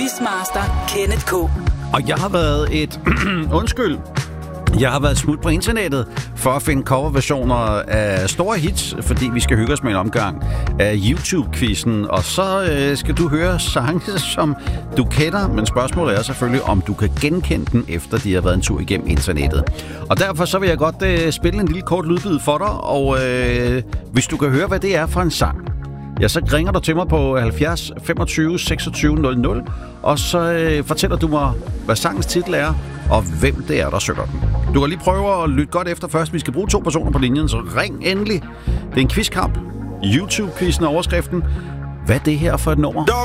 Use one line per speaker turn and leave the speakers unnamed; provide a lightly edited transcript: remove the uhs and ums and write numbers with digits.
Quizmaster Kenneth K.
Og jeg har været Jeg har været smut på internettet for at finde coverversioner af store hits, fordi vi skal hygge os med en omgang af YouTube-quizzen. Og så skal du høre sange, som du kender, men spørgsmålet er selvfølgelig, om du kan genkende den, efter de har været en tur igennem internettet. Og derfor så vil jeg godt spille en lille kort lydbid for dig, og hvis du kan høre, hvad det er for en sang, ja, så ringer du til mig på 70 25 26 00, og så fortæller du mig, hvad sangens titel er, og hvem det er, der synger den. Du kan lige prøve at lytte godt efter først. Vi skal bruge 2 personer på linjen, så ring endelig. Det er en quizkamp. YouTube-quizzen er overskriften. Hvad er det her for et nummer?